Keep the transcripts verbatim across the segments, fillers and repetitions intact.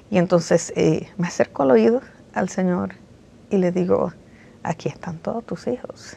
Y entonces eh, me acerco al oído al Señor y le digo, aquí están todos tus hijos,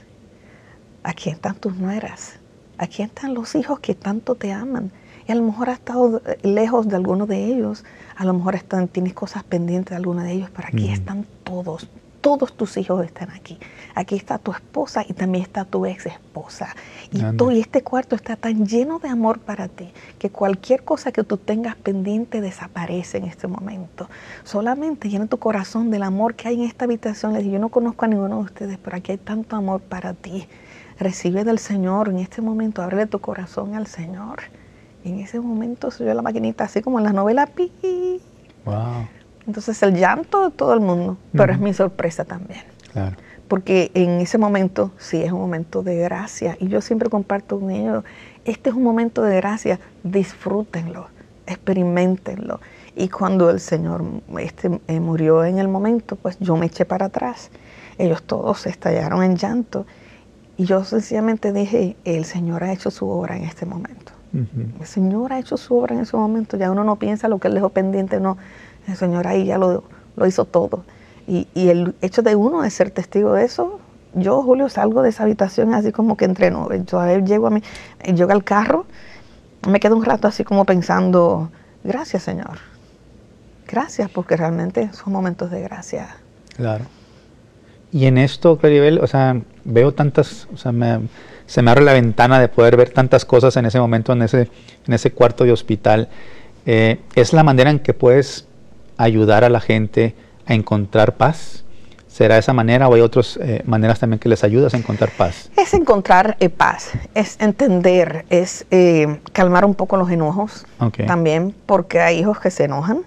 aquí están tus nueras, aquí están los hijos que tanto te aman. Y a lo mejor has estado lejos de alguno de ellos, a lo mejor están, tienes cosas pendientes de alguno de ellos, pero aquí mm. están todos, todos tus hijos están aquí. Aquí está tu esposa y también está tu ex esposa. Y, todo, y este cuarto está tan lleno de amor para ti, que cualquier cosa que tú tengas pendiente desaparece en este momento. Solamente llena tu corazón del amor que hay en esta habitación. Les digo, yo no conozco a ninguno de ustedes, pero aquí hay tanto amor para ti. Recibe del Señor en este momento, ábrele tu corazón al Señor. Y en ese momento se oyó la maquinita, así como en las novelas. ¡Pi! Wow. Entonces el llanto de todo el mundo, pero uh-huh. es mi sorpresa también. Claro. Porque en ese momento, sí, es un momento de gracia. Y yo siempre comparto con ellos, este es un momento de gracia, disfrútenlo, experimentenlo. Y cuando el Señor este, eh, murió en el momento, pues yo me eché para atrás. Ellos todos estallaron en llanto. Y yo sencillamente dije, el Señor ha hecho su obra en este momento. Uh-huh. El Señor ha hecho su obra en ese momento. Ya uno no piensa lo que Él dejó pendiente, no. El Señor ahí ya lo, lo hizo todo. Y, y el hecho de uno de ser testigo de eso, yo, Julio, salgo de esa habitación así como que entre nubes. Yo llego, a mi, llego al carro, me quedo un rato así como pensando, gracias, Señor. Gracias, porque realmente son momentos de gracia. Claro. Y en esto, Claribel, o sea, veo tantas, o sea, me, se me abre la ventana de poder ver tantas cosas en ese momento, en ese, en ese cuarto de hospital. Eh, ¿Es la manera en que puedes ayudar a la gente a encontrar paz? ¿Será esa manera o hay otras eh, maneras también que les ayudas a encontrar paz? Es encontrar eh, paz, es entender, es eh, calmar un poco los enojos okay. también, porque hay hijos que se enojan.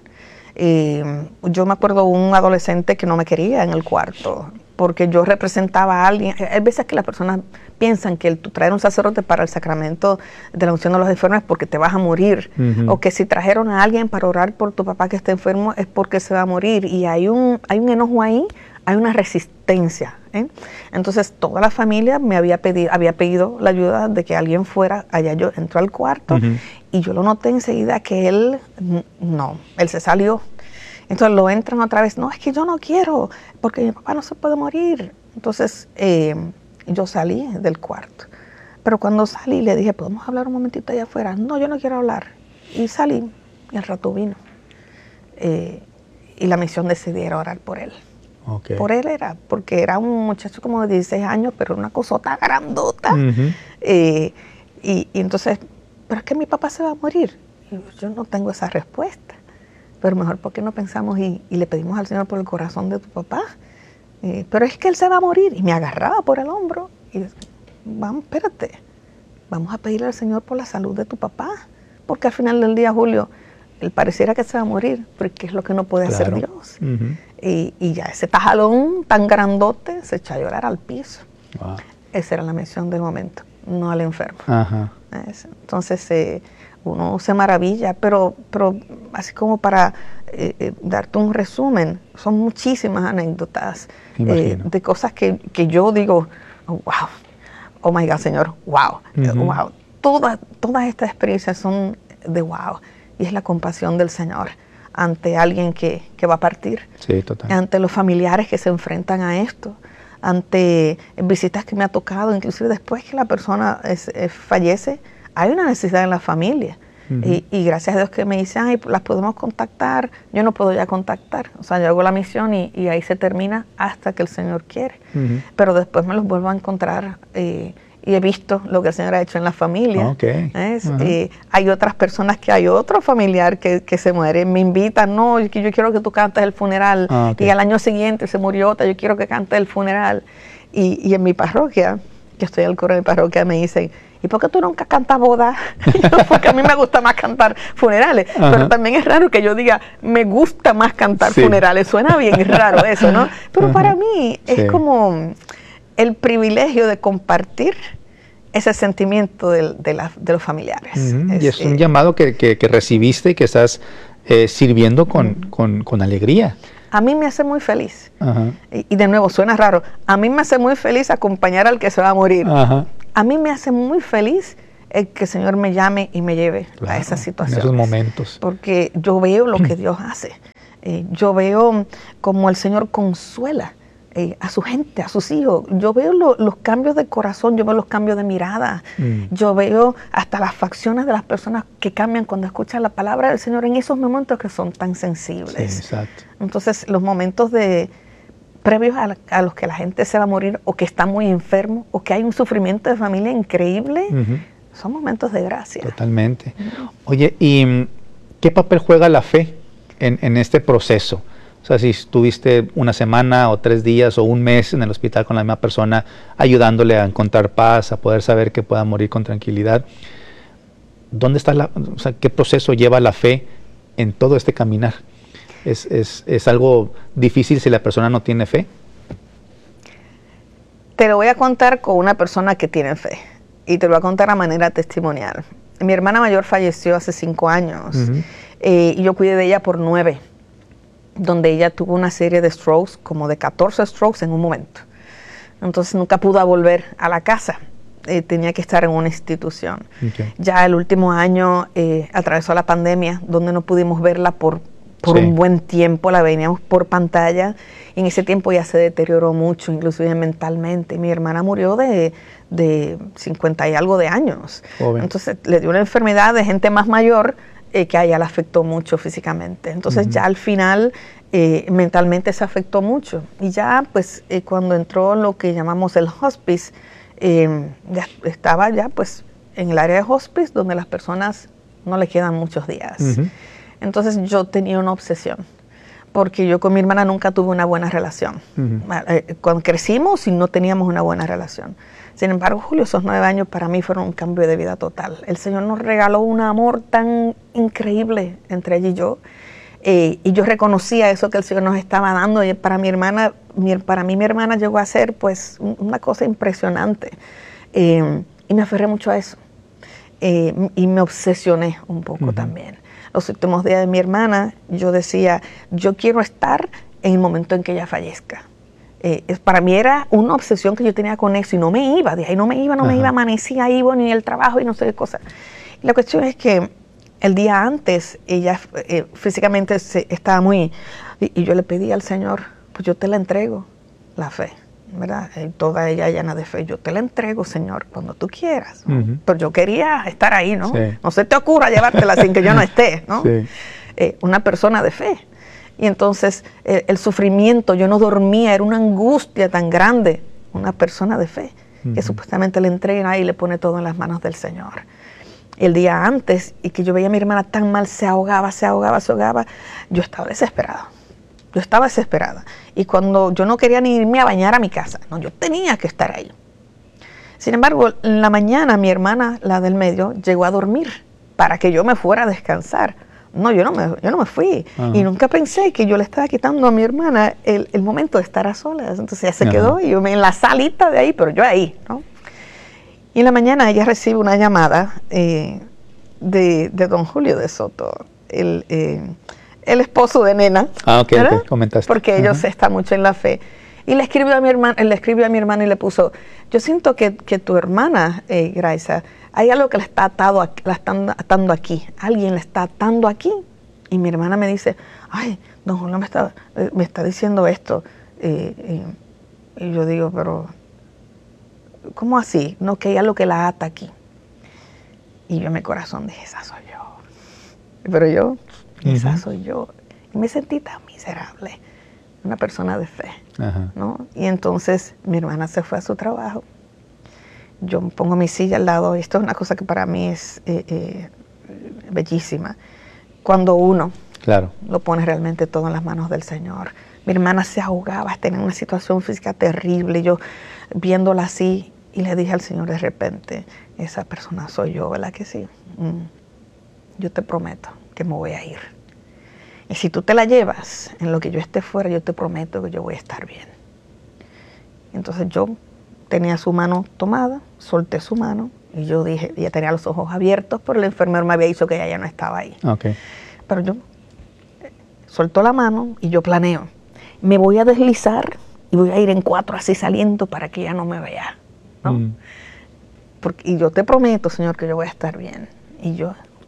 Eh, yo me acuerdo de un adolescente que no me quería en el cuarto, porque yo representaba a alguien. Hay veces que las personas piensan que el tú traer un sacerdote para el sacramento de la unción de los enfermos es porque te vas a morir, uh-huh. o que si trajeron a alguien para orar por tu papá que está enfermo es porque se va a morir, y hay un, hay un enojo ahí, hay una resistencia, ¿eh? Entonces toda la familia me había pedido, había pedido la ayuda de que alguien fuera allá. Yo entró al cuarto uh-huh. y yo lo noté enseguida que él, no, él se salió. Entonces lo entran otra vez, no, es que yo no quiero, porque mi papá no se puede morir. Entonces eh, yo salí del cuarto, pero cuando salí le dije, ¿podemos hablar un momentito allá afuera? No, yo no quiero hablar. Y salí, y al rato vino. Eh, y la misión decidí era orar por él. Okay. Por él era, porque era un muchacho como de dieciséis años, pero una cosota grandota. Uh-huh. eh, y, y entonces, pero es que mi papá se va a morir. Y yo no tengo esa respuesta. Pero mejor, ¿por qué no pensamos y, y le pedimos al Señor por el corazón de tu papá? Eh, pero es que él se va a morir. Y me agarraba por el hombro. Y decía, vamos, espérate. Vamos a pedirle al Señor por la salud de tu papá. Porque al final del día, Julio, él pareciera que se va a morir. Porque es lo que no puede claro. hacer Dios. Uh-huh. y, y ya ese tajalón tan grandote se echó a llorar al piso. Wow. Esa era la misión del momento, no al enfermo. Uh-huh. Entonces, eh, uno se maravilla, pero, pero así como para eh, eh, darte un resumen, son muchísimas anécdotas eh, de cosas que, que yo digo, oh, wow, oh my God, Señor, wow, uh-huh. wow. Todas, todas estas experiencias son de wow, y es la compasión del Señor ante alguien que, que va a partir, sí, total. Ante los familiares que se enfrentan a esto, ante visitas que me ha tocado, inclusive después que la persona es, es, fallece, hay una necesidad en la familia. Uh-huh. y, y gracias a Dios que me dicen, ay, las podemos contactar. Yo no puedo ya contactar. O sea, yo hago la misión y, y ahí se termina hasta que el Señor quiere. Uh-huh. Pero después me los vuelvo a encontrar eh, y he visto lo que el Señor ha hecho en la familia. Okay. ¿Es? Uh-huh. eh, hay otras personas que hay otro familiar que, que se muere. Me invitan, no, yo, yo quiero que tú cantes el funeral. Uh, okay. Y al año siguiente se murió otra, yo quiero que cantes el funeral. Y, y en mi parroquia, que estoy al coro de mi parroquia, me dicen, ¿y por qué tú nunca cantas bodas? Porque a mí me gusta más cantar funerales. Uh-huh. Pero también es raro que yo diga, me gusta más cantar sí. funerales. Suena bien raro eso, ¿no? Pero uh-huh. para mí es sí. como el privilegio de compartir ese sentimiento de, de, la, de los familiares. Uh-huh. Es, y es un eh, llamado que, que, que recibiste y que estás eh, sirviendo con, uh-huh. con, con alegría. A mí me hace muy feliz. Uh-huh. Y, y de nuevo, suena raro. A mí me hace muy feliz acompañar al que se va a morir. Uh-huh. A mí me hace muy feliz el que el Señor me llame y me lleve claro, a esa situación. En esos momentos. Porque yo veo lo que Dios hace. Eh, yo veo como el Señor consuela eh, a su gente, a sus hijos. Yo veo lo, los cambios de corazón, yo veo los cambios de mirada. Mm. Yo veo hasta las facciones de las personas que cambian cuando escuchan la palabra del Señor en esos momentos que son tan sensibles. Sí, exacto. Entonces, los momentos de previos a, la, a los que la gente se va a morir o que está muy enfermo o que hay un sufrimiento de familia increíble, uh-huh. son momentos de gracia. Totalmente. Uh-huh. Oye, ¿y qué papel juega la fe en, en este proceso? O sea, si estuviste una semana o tres días o un mes en el hospital con la misma persona, ayudándole a encontrar paz, a poder saber que pueda morir con tranquilidad, ¿dónde está la, o sea, qué proceso lleva la fe en todo este caminar? ¿Es, es, ¿Es algo difícil si la persona no tiene fe? Te lo voy a contar con una persona que tiene fe y te lo voy a contar a manera testimonial. Mi hermana mayor falleció hace cinco años uh-huh. eh, y yo cuidé de ella por nueve, donde ella tuvo una serie de strokes, como de catorce strokes en un momento. Entonces nunca pudo volver a la casa. Eh, tenía que estar en una institución. Okay. Ya el último año eh, atravesó la pandemia, donde no pudimos verla por por sí. un buen tiempo, la veíamos por pantalla, y en ese tiempo ya se deterioró mucho, inclusive mentalmente. Mi hermana murió de, de cincuenta y algo de años. Joven. Entonces le dio una enfermedad de gente más mayor eh, que a ella la afectó mucho físicamente. Entonces uh-huh. ya al final eh, mentalmente se afectó mucho. Y ya pues eh, cuando entró lo que llamamos el hospice, eh, ya estaba ya pues en el área de hospice donde las personas no le quedan muchos días. Uh-huh. Entonces yo tenía una obsesión, porque yo con mi hermana nunca tuve una buena relación. Uh-huh. Cuando crecimos y no teníamos una buena relación. Sin embargo, Julio, esos nueve años para mí fueron un cambio de vida total. El Señor nos regaló un amor tan increíble entre ella y yo. Eh, y yo reconocía eso que el Señor nos estaba dando. Y para mi hermana, mi, para mí mi hermana llegó a ser pues una cosa impresionante. Eh, y me aferré mucho a eso. Eh, y me obsesioné un poco uh-huh. también. Los últimos días de mi hermana, yo decía, yo quiero estar en el momento en que ella fallezca. Eh, es, para mí era una obsesión que yo tenía con eso y no me iba, de ahí no me iba, no Ajá. me iba, amanecía ahí, bueno, ni el trabajo y no sé qué cosa. Y la cuestión es que el día antes ella eh, físicamente se, estaba muy... Y, y yo le pedí al Señor, pues yo te la entrego, la fe, ¿verdad? Eh, toda ella llena de fe, yo te la entrego, Señor, cuando tú quieras, ¿no? Uh-huh. Pero yo quería estar ahí, ¿no? Sí. No se te ocurra llevártela sin que yo no esté, ¿no? Sí. Eh, una persona de fe. Y entonces eh, el sufrimiento, yo no dormía, era una angustia tan grande, una persona de fe, uh-huh. que supuestamente le entrega y le pone todo en las manos del Señor. El día antes, y que yo veía a mi hermana tan mal, se ahogaba, se ahogaba, se ahogaba, yo estaba desesperada. Yo estaba desesperada. Y cuando yo no quería ni irme a bañar a mi casa, no, yo tenía que estar ahí. Sin embargo, en la mañana mi hermana, la del medio, llegó a dormir para que yo me fuera a descansar. No, yo no me, yo no me fui. Ajá. Y nunca pensé que yo le estaba quitando a mi hermana el, el momento de estar a solas. Entonces ella se Ajá. quedó y yo me, en la salita de ahí, pero yo ahí, ¿no? Y en la mañana ella recibe una llamada eh, de, de don Julio de Soto, el... Eh, el esposo de Nena, ah, ok, okay. Comentaste. Porque ellos uh-huh. están mucho en la fe. Y le escribió a mi hermana, le escribió a mi hermana y le puso, yo siento que, que tu hermana, eh, Graisa, hay algo que la está atado, a, la están atando aquí. Alguien la está atando aquí. Y mi hermana me dice, ay, don Julio me está, eh, me está diciendo esto. Eh, eh, y yo digo, pero, ¿cómo así? No, que hay algo que la ata aquí. Y yo en mi corazón dije, esa soy yo. Pero yo... esa uh-huh. soy yo. Y me sentí tan miserable, una persona de fe, uh-huh. ¿no? Y entonces mi hermana se fue a su trabajo. Yo me pongo mi silla al lado. Esto es una cosa que para mí es eh, eh, bellísima. Cuando uno claro. lo pone realmente todo en las manos del Señor. Mi hermana se ahogaba, tenía una situación física terrible. Yo viéndola así, y le dije al Señor de repente, esa persona soy yo, ¿verdad que sí? Mm. Yo te prometo que me voy a ir. Y si tú te la llevas, en lo que yo esté fuera, yo te prometo que yo voy a estar bien. Entonces yo tenía su mano tomada, solté su mano, y yo dije, ella tenía los ojos abiertos, pero el enfermero me había dicho que ella ya no estaba ahí. Okay. Pero yo soltó la mano y yo planeo, me voy a deslizar y voy a ir en cuatro así saliendo para que ella no me vea, ¿no? Mm. Porque, y yo te prometo, Señor, que yo voy a estar bien. Y yo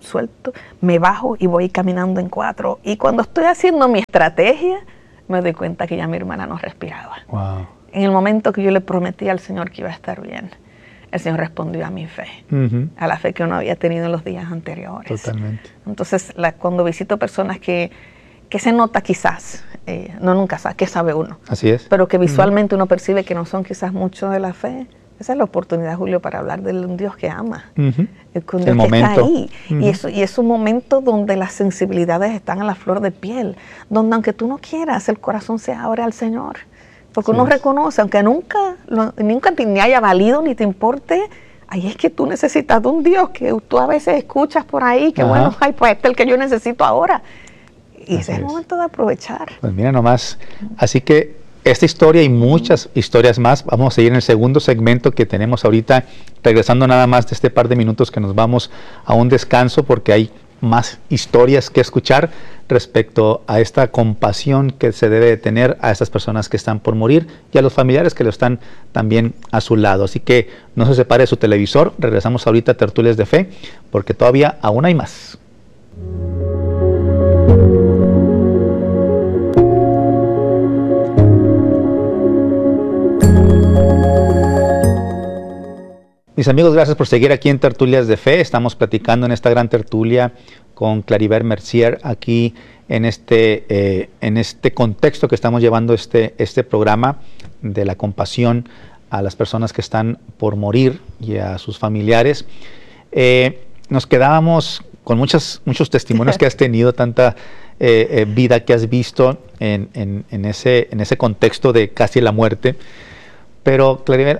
suelto, me bajo y voy caminando en cuatro. Y cuando estoy haciendo mi estrategia, me doy cuenta que ya mi hermana no respiraba. Wow. En el momento que yo le prometí al Señor que iba a estar bien, el Señor respondió a mi fe, uh-huh. a la fe que uno había tenido en los días anteriores. Totalmente. Entonces, la, cuando visito personas que, que se nota quizás, eh, no nunca sabe, que sabe uno. Así es. Pero que visualmente uh-huh. uno percibe que no son quizás mucho de la fe. Esa es la oportunidad, Julio, para hablar de un Dios que ama, uh-huh. un Dios el momento. que está ahí. Uh-huh. Y, eso, y es un momento donde las sensibilidades están a la flor de piel, donde aunque tú no quieras, el corazón se abre al Señor. Porque sí uno es. reconoce, aunque nunca, lo, nunca te, ni haya valido ni te importe, ahí es que tú necesitas de un Dios que tú a veces escuchas por ahí, que Ajá. bueno, ay, pues este es el que yo necesito ahora. Y Así ese es el momento de aprovechar. Pues mira nomás, así que esta historia y muchas historias más, vamos a seguir en el segundo segmento que tenemos ahorita, regresando nada más de este par de minutos que nos vamos a un descanso, porque hay más historias que escuchar respecto a esta compasión que se debe de tener a estas personas que están por morir y a los familiares que lo están también a su lado. Así que no se separe de su televisor, regresamos ahorita a Tertulias de Fe, porque todavía aún hay más. Mis amigos, gracias por seguir aquí en Tertulias de Fe. Estamos platicando en esta gran tertulia con Claribel Mercier aquí en este, eh, en este contexto que estamos llevando este, este programa de la compasión a las personas que están por morir y a sus familiares. Eh, nos quedábamos con muchos, muchos testimonios que has tenido, tanta eh, eh, vida que has visto en, en, en, ese, en ese contexto de casi la muerte. Pero, Claribel,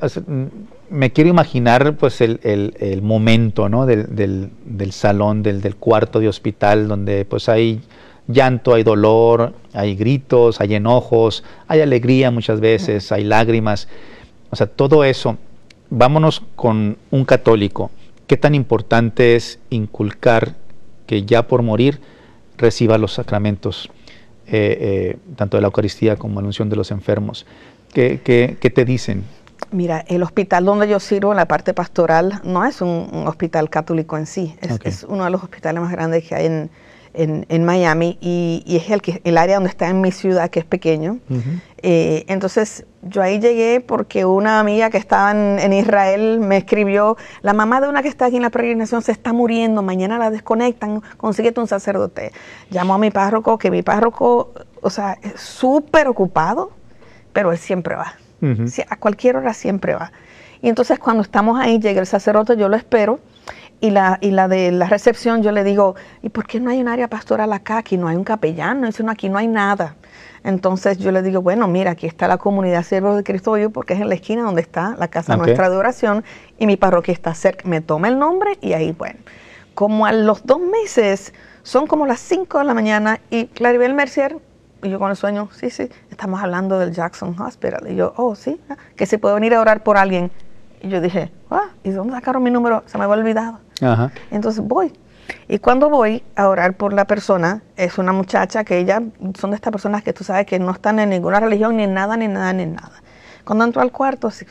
me quiero imaginar pues el, el, el momento, ¿no? del, del, del salón, del, del cuarto de hospital, donde pues hay llanto, hay dolor, hay gritos, hay enojos, hay alegría muchas veces, hay lágrimas. O sea, todo eso. Vámonos con un católico. ¿Qué tan importante es inculcar que ya por morir reciba los sacramentos, eh, eh, tanto de la Eucaristía como la unción de los enfermos? ¿Qué, qué, qué te dicen? Mira, el hospital donde yo sirvo, en la parte pastoral, no es un, un hospital católico en sí, es, okay. es uno de los hospitales más grandes que hay en, en, en Miami y, y es el, que, el área donde está en mi ciudad, que es pequeño. Uh-huh. eh, entonces, yo ahí llegué porque una amiga que estaba en, en Israel me escribió, la mamá de una que está aquí en la peregrinación se está muriendo, mañana la desconectan, consíguete un sacerdote. Llamó a mi párroco, que mi párroco, o sea, es súper ocupado, pero él siempre va. Uh-huh. Sí, a cualquier hora siempre va. Y entonces cuando estamos ahí, llega el sacerdote, yo lo espero, y la, y la de la recepción yo le digo, ¿y por qué no hay un área pastoral acá? Aquí no hay un capellán, no, no, aquí no hay nada. Entonces yo le digo, bueno, mira, aquí está la comunidad Siervos de Cristo Vivo, porque es en la esquina donde está la casa okay. nuestra de oración, y mi parroquia está cerca. Me toma el nombre y ahí, bueno, como a los dos meses, son como las cinco de la mañana, y Claribel Mercier, y yo con el sueño, sí, sí, estamos hablando del Jackson Hospital. Y yo, oh, sí, que si puedo venir a orar por alguien. Y yo dije, ah, ¿y dónde sacaron mi número? Se me había olvidado. Ajá. Entonces voy. Y cuando voy a orar por la persona, es una muchacha que ella, son de estas personas que tú sabes que no están en ninguna religión, ni en nada, ni en nada, ni en nada. Cuando entro al cuarto, sí,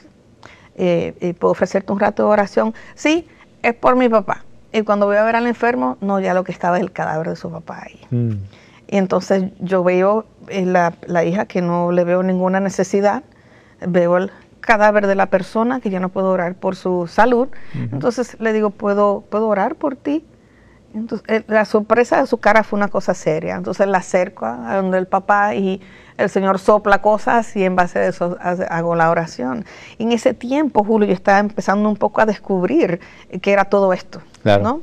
eh, eh, puedo ofrecerte un rato de oración. Sí, es por mi papá. Y cuando voy a ver al enfermo, no, ya lo que estaba es el cadáver de su papá ahí. Mm. Y entonces yo veo eh, la, la hija que no le veo ninguna necesidad, veo el cadáver de la persona que ya no puedo orar por su salud, uh-huh. entonces le digo, ¿puedo, ¿puedo orar por ti? Entonces eh, la sorpresa de su cara fue una cosa seria, entonces la acerco a donde el papá y el Señor sopla cosas y en base a eso hago la oración. Y en ese tiempo, Julio, yo estaba empezando un poco a descubrir qué era todo esto, claro. ¿no?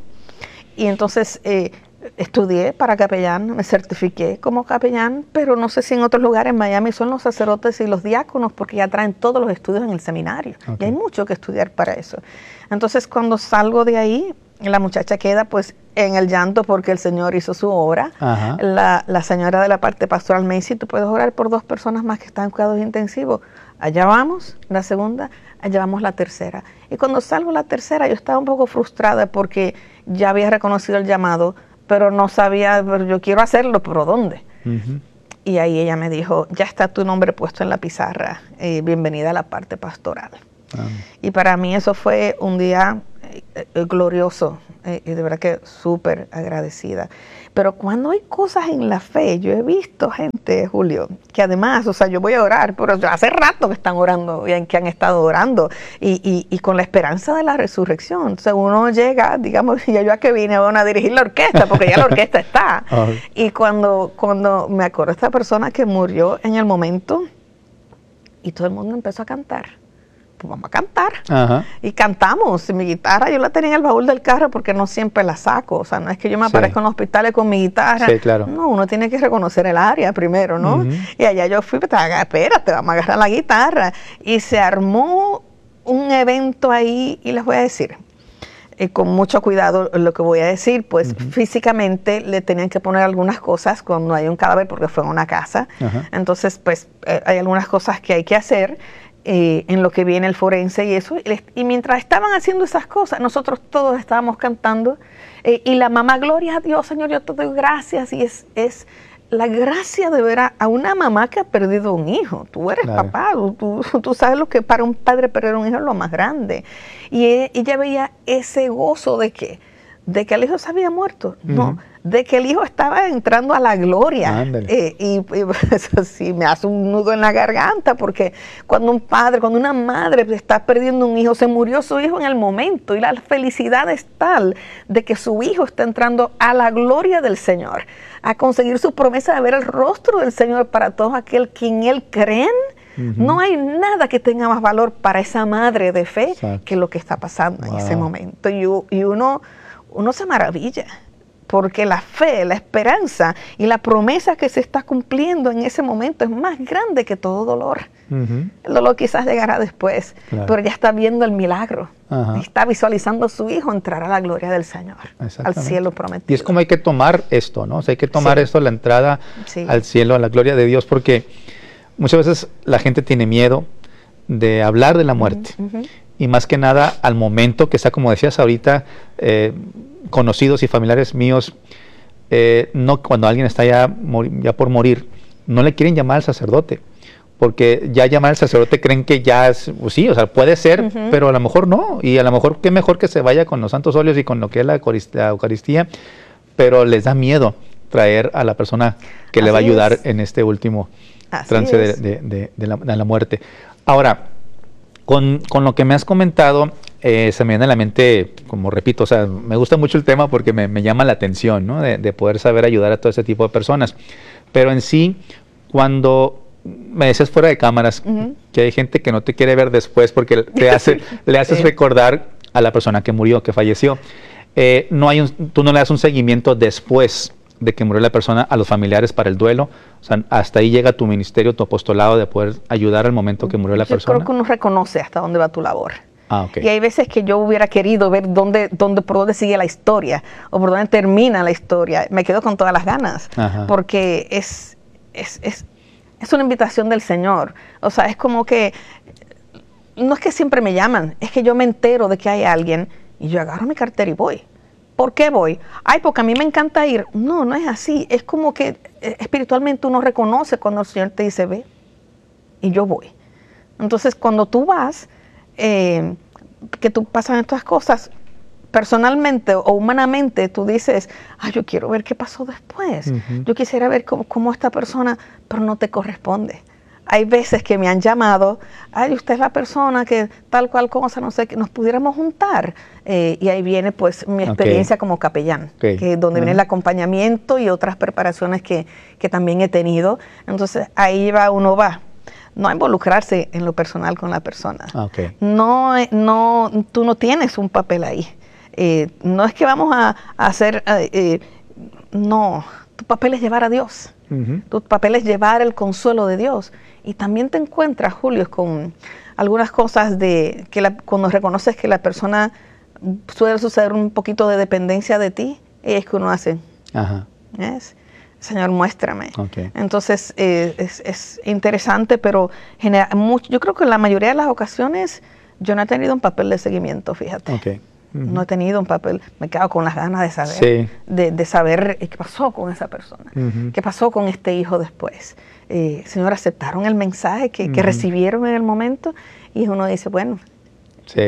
Y entonces... Eh, estudié para capellán, me certifiqué como capellán, pero no sé si en otros lugares en Miami son los sacerdotes y los diáconos porque ya traen todos los estudios en el seminario. Okay. Y hay mucho que estudiar para eso. Entonces cuando salgo de ahí, la muchacha queda pues en el llanto porque el Señor hizo su obra. La, la señora de la parte pastoral me dice, tú puedes orar por dos personas más que están en cuidados intensivos. Allá vamos, la segunda, allá vamos la tercera. Y cuando salgo la tercera yo estaba un poco frustrada porque ya había reconocido el llamado, pero no sabía, pero yo quiero hacerlo, pero ¿dónde? Uh-huh. Y ahí ella me dijo, ya está tu nombre puesto en la pizarra, eh, bienvenida a la parte pastoral. Uh-huh. Y para mí eso fue un día eh, eh, glorioso, eh, y de verdad que súper agradecida. Pero cuando hay cosas en la fe, yo he visto gente, Julio, que además, o sea, yo voy a orar, pero hace rato que están orando, que han estado orando, y, y, y con la esperanza de la resurrección. O sea, uno llega, digamos, ya yo a que vine van a dirigir la orquesta, porque ya la orquesta está. Oh. Y cuando, cuando me acuerdo de esta persona que murió en el momento, y todo el mundo empezó a cantar. Pues vamos a cantar. Ajá. Y cantamos. Mi guitarra yo la tenía en el baúl del carro porque no siempre la saco. O sea, no es que yo me aparezca sí. en los hospitales con mi guitarra. Sí, claro. No, uno tiene que reconocer el área primero, ¿no? Uh-huh. Y allá yo fui, pues, espérate, vamos a agarrar la guitarra. Y se armó un evento ahí, y les voy a decir, eh, con mucho cuidado lo que voy a decir, pues uh-huh. físicamente le tenían que poner algunas cosas cuando hay un cadáver porque fue en una casa. Uh-huh. Entonces, pues eh, hay algunas cosas que hay que hacer. Eh, en lo que viene el forense y eso, y, y mientras estaban haciendo esas cosas, nosotros todos estábamos cantando, eh, y la mamá, gloria a Dios, Señor, yo te doy gracias, y es, es la gracia de ver a, a una mamá que ha perdido un hijo. Tú eres claro. papá, tú, tú, tú sabes lo que para un padre perder un hijo es lo más grande, y e, ella veía ese gozo de que, de que el hijo se había muerto, uh-huh. no, de que el hijo estaba entrando a la gloria. Eh, y, y eso sí me hace un nudo en la garganta, porque cuando un padre, cuando una madre está perdiendo un hijo, se murió su hijo en el momento, y la felicidad es tal de que su hijo está entrando a la gloria del Señor, a conseguir su promesa de ver el rostro del Señor para todos aquel que en Él creen. Uh-huh. No hay nada que tenga más valor para esa madre de fe Exacto. que lo que está pasando wow. en ese momento. Y, y uno, uno se maravilla, porque la fe, la esperanza y la promesa que se está cumpliendo en ese momento es más grande que todo dolor. Uh-huh. El dolor quizás llegará después, claro. pero ya está viendo el milagro. Uh-huh. Está visualizando a su hijo entrar a la gloria del Señor, al cielo prometido. Y es como hay que tomar esto, ¿no? O sea, hay que tomar sí. esto, la entrada sí. al cielo, a la gloria de Dios, porque muchas veces la gente tiene miedo de hablar de la muerte. Uh-huh. Y más que nada al momento que está, como decías ahorita, eh, conocidos y familiares míos, eh, no, cuando alguien está ya, ya por morir, no le quieren llamar al sacerdote, porque ya llamar al sacerdote creen que ya es, pues sí, o sea, puede ser, uh-huh. pero a lo mejor no, y a lo mejor qué mejor que se vaya con los santos óleos y con lo que es la Eucaristía, la Eucaristía, pero les da miedo traer a la persona que Así le va a ayudar es. en este último Así trance de, de, de, de, la, de la muerte. Ahora, con, con lo que me has comentado, Eh, se me viene a la mente, como repito, o sea, me gusta mucho el tema porque me, me llama la atención, ¿no? De, de poder saber ayudar a todo ese tipo de personas. Pero en sí, cuando me decías fuera de cámaras, uh-huh. que hay gente que no te quiere ver después porque te hace, le haces sí. recordar a la persona que murió, que falleció. Eh, no hay un, tú no le das un seguimiento después de que murió la persona a los familiares para el duelo. O sea, hasta ahí llega tu ministerio, tu apostolado de poder ayudar al momento que murió la Yo persona. Yo creo que uno reconoce hasta dónde va tu labor. Ah, okay. Y hay veces que yo hubiera querido ver dónde, dónde, por dónde sigue la historia o por dónde termina la historia. Me quedo con todas las ganas, Ajá. porque es, es, es, es una invitación del Señor. O sea, es como que, no es que siempre me llaman, es que yo me entero de que hay alguien y yo agarro mi cartera y voy. ¿Por qué voy? Ay, porque a mí me encanta ir. No, no es así. Es como que espiritualmente uno reconoce cuando el Señor te dice, ve, y yo voy. Entonces, cuando tú vas, Eh, que tú pasas estas cosas, personalmente o humanamente, tú dices, ay, yo quiero ver qué pasó después. Uh-huh. Yo quisiera ver cómo, cómo esta persona, pero no te corresponde. Hay veces que me han llamado, ay, usted es la persona que tal cual cosa, no sé, que nos pudiéramos juntar. Eh, y ahí viene pues mi experiencia okay. como capellán, okay. que donde uh-huh. viene el acompañamiento y otras preparaciones que, que también he tenido. Entonces ahí va, uno va. No involucrarse en lo personal con la persona. Okay. No, no, tú no tienes un papel ahí. Eh, no es que vamos a, a hacer, eh, no, tu papel es llevar a Dios. Uh-huh. Tu papel es llevar el consuelo de Dios. Y también te encuentras, Julio, con algunas cosas de que la, cuando reconoces que la persona suele suceder un poquito de dependencia de ti, es que uno hace. Ajá. ¿Ves? Señor, muéstrame. Okay. Entonces, eh, es, es interesante, pero genera mucho, yo creo que en la mayoría de las ocasiones yo no he tenido un papel de seguimiento, fíjate. Okay. Uh-huh. No he tenido un papel, me quedo con las ganas de saber, sí. de, de saber qué pasó con esa persona, uh-huh. qué pasó con este hijo después. Eh, Señor, aceptaron el mensaje que, uh-huh. que recibieron en el momento y uno dice, bueno, sí.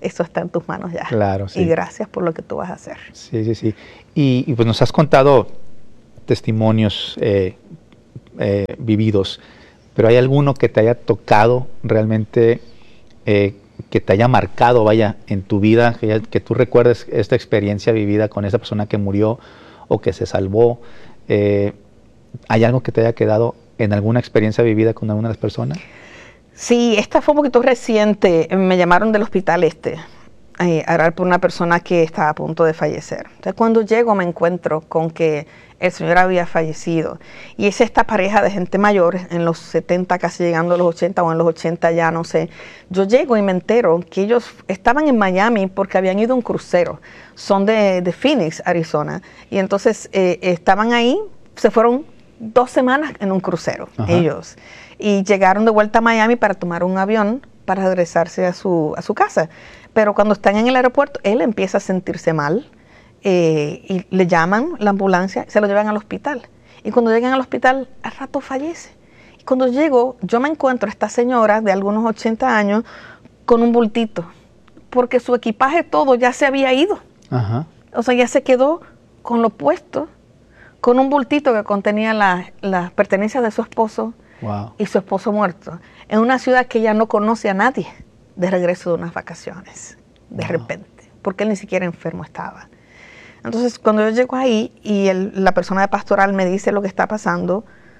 eso está en tus manos ya. Claro, sí. Y gracias por lo que tú vas a hacer. Sí, sí, sí. Y, y pues nos has contado testimonios eh, eh, vividos, pero ¿hay alguno que te haya tocado realmente, eh, que te haya marcado, vaya, en tu vida, que, que tú recuerdes esta experiencia vivida con esa persona que murió o que se salvó? Eh, ¿Hay algo que te haya quedado en alguna experiencia vivida con alguna de las personas? Sí, esta fue un poquito reciente. Me llamaron del hospital este eh, a orar por una persona que estaba a punto de fallecer. Entonces, cuando llego me encuentro con que el señor había fallecido. Y es esta pareja de gente mayor, en los setenta, casi llegando a los ochenta, o en los ochenta ya, no sé. Yo llego y me entero que ellos estaban en Miami porque habían ido a un crucero. Son de, de Phoenix, Arizona. Y entonces eh, estaban ahí, se fueron dos semanas en un crucero, Ajá. ellos. Y llegaron de vuelta a Miami para tomar un avión para regresarse a su, a su casa. Pero cuando están en el aeropuerto, él empieza a sentirse mal. Eh, y le llaman la ambulancia, se lo llevan al hospital. Y cuando llegan al hospital, al rato fallece. Y cuando llego, yo me encuentro a esta señora de algunos ochenta años con un bultito, porque su equipaje todo ya se había ido. Ajá. O sea, ya se quedó con lo puesto, con un bultito que contenía las la pertenencias de su esposo wow. y su esposo muerto, en una ciudad que ella no conoce a nadie, de regreso de unas vacaciones, de wow. repente, porque él ni siquiera enfermo estaba. Entonces, cuando yo llego ahí y el, la persona de pastoral me dice lo que está pasando,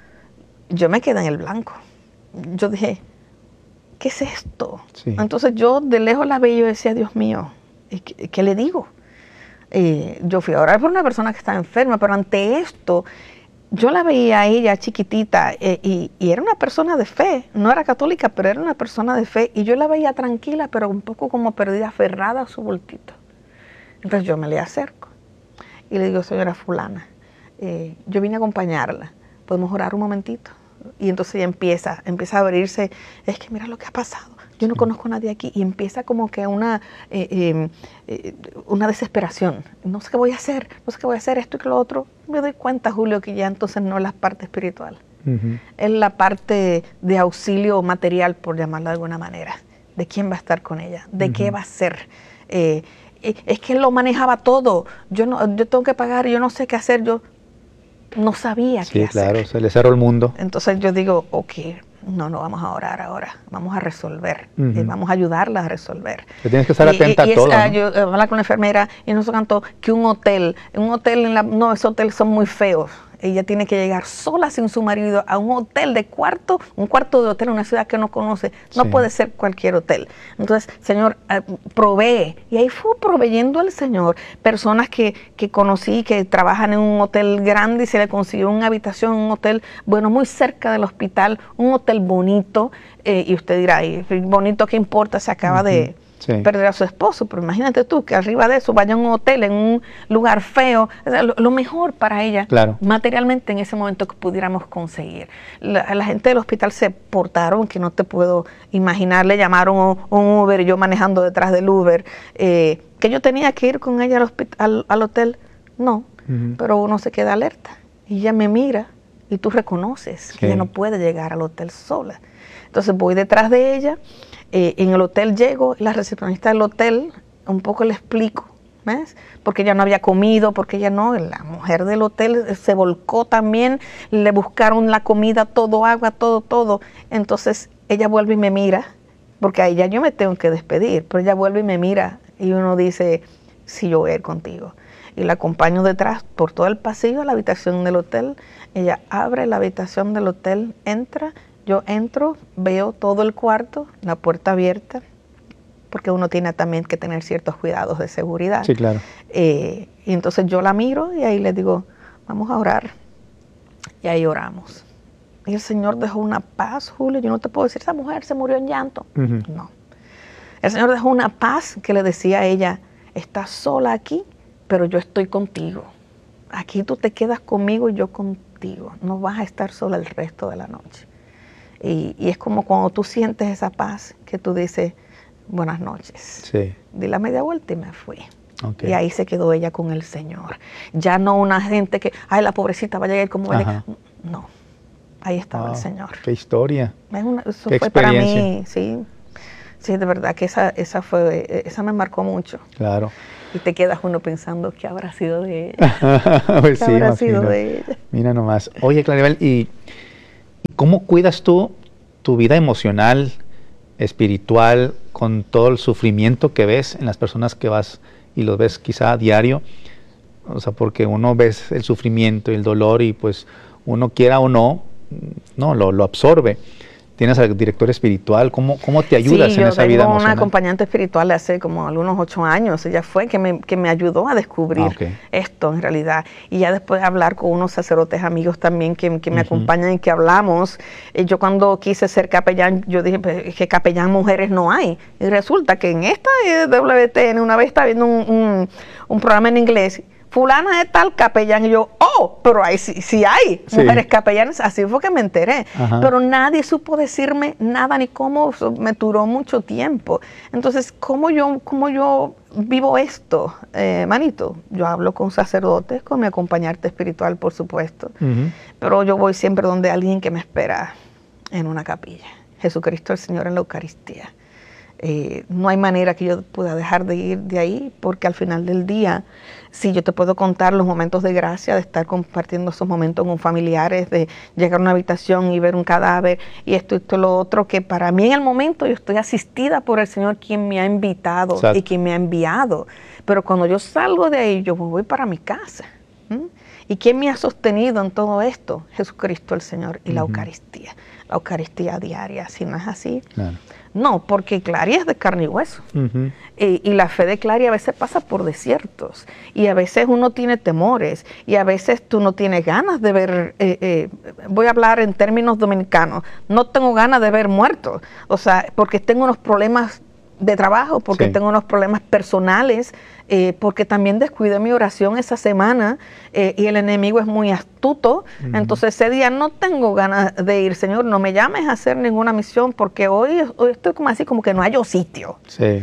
yo me quedé en el blanco. Yo dije, ¿qué es esto? Sí. Entonces yo de lejos la veía y decía, Dios mío, ¿qué, qué le digo? Eh, yo fui a orar por una persona que estaba enferma, pero ante esto, yo la veía a ella chiquitita eh, y, y era una persona de fe, no era católica, pero era una persona de fe, y yo la veía tranquila, pero un poco como perdida, aferrada a su bultito. Entonces yo me le acerco y le digo, señora fulana, eh, yo vine a acompañarla, ¿podemos orar un momentito? Y entonces ella empieza, empieza a abrirse, es que mira lo que ha pasado, yo no sí. conozco a nadie aquí, y empieza como que una, eh, eh, eh, una desesperación, no sé qué voy a hacer, no sé qué voy a hacer, esto y lo otro. Me doy cuenta, Julio, que ya entonces no es la parte espiritual, uh-huh. es la parte de auxilio material, por llamarlo de alguna manera, de quién va a estar con ella, de uh-huh. qué va a hacer. Eh, es que él lo manejaba todo, yo no, yo tengo que pagar, yo no sé qué hacer, yo no sabía sí, qué hacer. Sí, claro, se le cerró el mundo. Entonces yo digo, ok, no, no vamos a orar ahora, vamos a resolver, uh-huh. eh, vamos a ayudarla a resolver. Te tienes que estar y, atenta y, y a todo, esa, ¿no? Yo hablaba con la enfermera y nos contó que un hotel, un hotel, en la, no, esos hoteles son muy feos. Ella tiene que llegar sola sin su marido a un hotel de cuarto, un cuarto de hotel en una ciudad que no conoce. No sí. puede ser cualquier hotel. Entonces, Señor, eh, provee. Y ahí fue proveyendo al Señor personas que, que conocí, que trabajan en un hotel grande y se le consiguió una habitación en un hotel, bueno, muy cerca del hospital, un hotel bonito. Eh, y usted dirá, bonito, ¿qué importa? Se acaba uh-huh. de... Sí. perder a su esposo, pero imagínate tú que arriba de eso vaya a un hotel en un lugar feo, lo, lo mejor para ella claro. materialmente en ese momento que pudiéramos conseguir. La, la gente del hospital se portaron que no te puedo imaginar, le llamaron un, un Uber, yo manejando detrás del Uber, eh, que yo tenía que ir con ella al, hospital, al, al hotel, no, uh-huh. pero uno se queda alerta y ella me mira y tú reconoces sí. que ella no puede llegar al hotel sola. Entonces voy detrás de ella. Eh, en el hotel llego, la recepcionista del hotel, un poco le explico, ¿ves? Porque ella no había comido, porque ella no, la mujer del hotel se volcó también, le buscaron la comida, todo, agua, todo, todo. Entonces ella vuelve y me mira, porque a ella yo me tengo que despedir, pero ella vuelve y me mira y uno dice, sí, yo voy a ir contigo. Y la acompaño detrás por todo el pasillo a la habitación del hotel. Ella abre la habitación del hotel, entra. Yo entro, veo todo el cuarto, la puerta abierta, porque uno tiene también que tener ciertos cuidados de seguridad. Sí, claro. Eh, y entonces yo la miro y ahí le digo, vamos a orar. Y ahí oramos. Y el Señor dejó una paz, Julio. Yo no te puedo decir, esa mujer se murió en llanto. Uh-huh. No. El Señor dejó una paz que le decía a ella, estás sola aquí, pero yo estoy contigo. Aquí tú te quedas conmigo y yo contigo. No vas a estar sola el resto de la noche. Y, y es como cuando tú sientes esa paz que tú dices, buenas noches. Sí. Di la media vuelta y me fui. Okay. Y ahí se quedó ella con el Señor. Ya no una gente que, ay, la pobrecita va a llegar como... No, ahí estaba wow, el Señor. ¡Qué historia! Es una, eso qué fue para mí, sí. Sí, de verdad que esa, esa fue, esa me marcó mucho. Claro. Y te quedas uno pensando, ¿qué habrá sido de ella? Pues ¿Qué sí, habrá imagino. sido de ella? Mira nomás. Oye, Claribel, ¿y cómo cuidas tú tu vida emocional, espiritual, con todo el sufrimiento que ves en las personas que vas y los ves quizá a diario? O sea, porque uno ves el sufrimiento y el dolor y pues uno quiera o no, no, lo, lo absorbe. Tienes al director espiritual, ¿cómo, cómo te ayudas sí, en esa vida emocional? Sí, yo tengo una acompañante espiritual de hace como algunos ocho años, ella fue que me, que me ayudó a descubrir ah, okay. esto en realidad, y ya después de hablar con unos sacerdotes amigos también que, que me uh-huh. acompañan y que hablamos, eh, yo cuando quise ser capellán, yo dije pues, que capellán mujeres no hay, y resulta que en esta W T N una vez estaba viendo un, un, un programa en inglés, fulana es tal capellán, y yo, oh, pero ahí sí, sí hay sí. mujeres capellanas, así fue que me enteré, Ajá. pero nadie supo decirme nada ni cómo, me duró mucho tiempo. Entonces, ¿cómo yo, cómo yo vivo esto, eh, manito? Yo hablo con sacerdotes, con mi acompañante espiritual, por supuesto, uh-huh. pero yo voy siempre donde alguien que me espera en una capilla, Jesucristo el Señor en la Eucaristía. Eh, no hay manera que yo pueda dejar de ir de ahí, porque al final del día, sí, yo te puedo contar los momentos de gracia, de estar compartiendo esos momentos con familiares, de llegar a una habitación y ver un cadáver, y esto, esto, lo otro, que para mí en el momento yo estoy asistida por el Señor, quien me ha invitado Exacto. y quien me ha enviado, pero cuando yo salgo de ahí, yo voy para mi casa. ¿Mm? ¿Y quién me ha sostenido en todo esto? Jesucristo el Señor y uh-huh. la Eucaristía, la Eucaristía diaria. Si no es así, claro. no, porque Claria es de carne y hueso. Uh-huh. eh, y la fe de Claria a veces pasa por desiertos, y a veces uno tiene temores, y a veces tú no tienes ganas de ver, eh, eh, voy a hablar en términos dominicanos, no tengo ganas de ver muertos, o sea, porque tengo unos problemas de trabajo, porque sí. tengo unos problemas personales, eh, porque también descuidé mi oración esa semana, eh, y el enemigo es muy astuto, uh-huh. entonces ese día no tengo ganas de ir, Señor, no me llames a hacer ninguna misión, porque hoy, hoy estoy como así, como que no hallo sitio. Sí.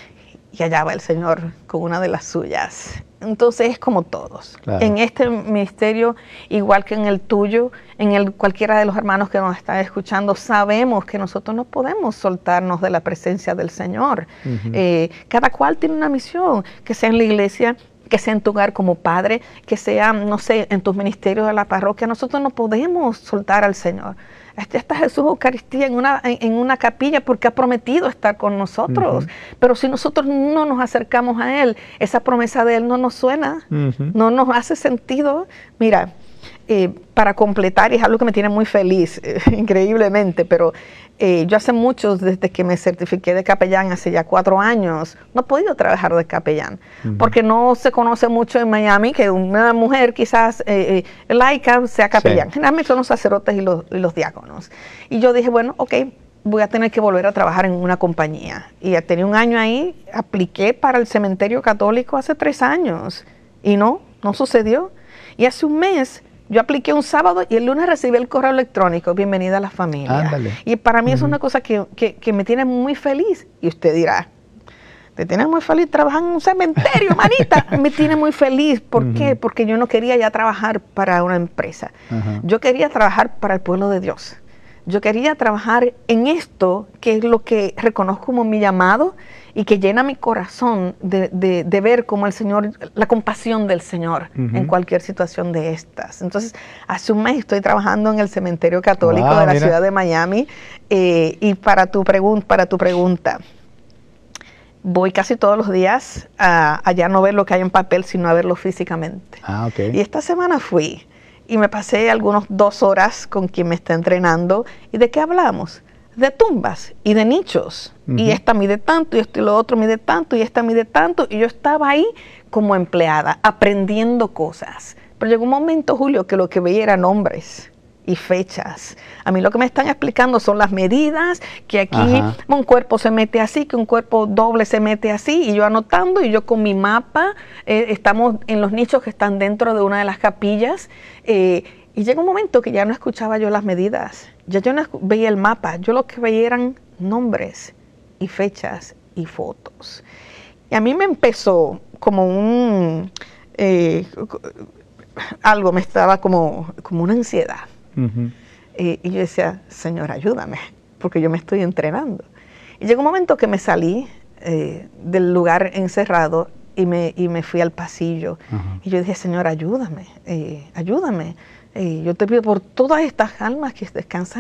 Y allá va el Señor con una de las suyas. Entonces es como todos. Claro. En este ministerio, igual que en el tuyo, en el cualquiera de los hermanos que nos están escuchando, sabemos que nosotros no podemos soltarnos de la presencia del Señor. Uh-huh. Eh, cada cual tiene una misión, que sea en la iglesia, que sea en tu hogar como padre, que sea, no sé, en tus ministerios de la parroquia. Nosotros no podemos soltar al Señor. Este está Jesús Eucaristía en una, en, en una capilla porque ha prometido estar con nosotros. Uh-huh. Pero si nosotros no nos acercamos a Él, esa promesa de Él no nos suena, uh-huh. no nos hace sentido. Mira, eh, para completar, y es algo que me tiene muy feliz, eh, increíblemente, pero eh, yo hace mucho, desde que me certifiqué de capellán, hace ya cuatro años, no he podido trabajar de capellán, uh-huh. porque no se conoce mucho en Miami que una mujer quizás eh, eh, laica sea capellán. Sí. Generalmente son los sacerdotes y los, y los diáconos. Y yo dije, bueno, ok, voy a tener que volver a trabajar en una compañía. Y ya tenía un año ahí, apliqué para el cementerio católico hace tres años, y no, no sucedió. Y hace un mes, yo apliqué un sábado y el lunes recibí el correo electrónico, bienvenida a la familia. Ándale. Y para mí uh-huh. es una cosa que, que, que me tiene muy feliz. Y usted dirá, te tiene muy feliz trabajar en un cementerio, manita. Me tiene muy feliz. ¿Por uh-huh. qué? Porque yo no quería ya trabajar para una empresa. Uh-huh. Yo quería trabajar para el pueblo de Dios. Yo quería trabajar en esto, que es lo que reconozco como mi llamado y que llena mi corazón de, de, de ver como el Señor, la compasión del Señor uh-huh. en cualquier situación de estas. Entonces, hace un mes estoy trabajando en el cementerio católico wow, de la mira. ciudad de Miami, eh, y para tu, pregun- para tu pregunta, voy casi todos los días a allá no ver lo que hay en papel, sino a verlo físicamente. Ah, okay. Y esta semana fui. Y me pasé algunos dos horas con quien me está entrenando. ¿Y de qué hablamos? De tumbas y de nichos. Uh-huh. Y esta mide tanto, y esto y lo otro mide tanto, y esta mide tanto. Y yo estaba ahí como empleada, aprendiendo cosas. Pero llegó un momento, Julio, que lo que veía eran nombres y fechas. A mí lo que me están explicando son las medidas, que aquí Ajá. un cuerpo se mete así, que un cuerpo doble se mete así, y yo anotando, y yo con mi mapa, eh, estamos en los nichos que están dentro de una de las capillas, eh, y llega un momento que ya no escuchaba yo las medidas, ya yo no veía el mapa, yo lo que veía eran nombres y fechas y fotos. Y a mí me empezó como un... Eh, algo me estaba como, como una ansiedad. Uh-huh. eh, y yo decía, Señor, ayúdame, porque yo me estoy entrenando. Y llegó un momento que me salí eh, del lugar encerrado y me, y me fui al pasillo. Uh-huh. Y yo dije, Señor, ayúdame, eh, ayúdame. Eh, yo te pido por todas estas almas que descansan